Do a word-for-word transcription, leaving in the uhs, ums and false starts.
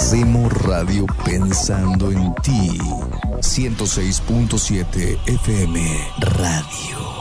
Hacemos radio pensando en ti. ciento seis punto siete F M Radio.